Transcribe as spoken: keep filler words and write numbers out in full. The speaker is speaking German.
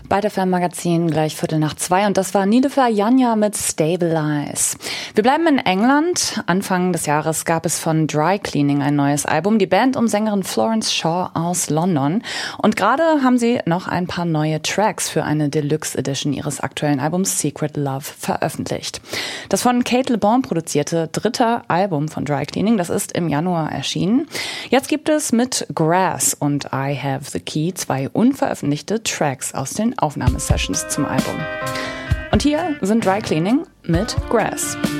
Bei der Filmmagazin gleich Viertel nach zwei und das war Niloufer Yanya mit Stabilize. Wir bleiben in England. Anfang des Jahres gab es von Dry Cleaning ein neues Album. Die Band um Sängerin Florence Shaw aus London. Und gerade haben sie noch ein paar neue Tracks für eine Deluxe Edition ihres aktuellen Albums Secret Love veröffentlicht. Das von Kate Le Bon produzierte dritte Album von Dry Cleaning, das ist im Januar erschienen. Jetzt gibt es mit Grass und I Have the Key zwei unveröffentlichte Tracks aus den Aufnahmesessions zum Album. Und hier sind Dry Cleaning mit Grass.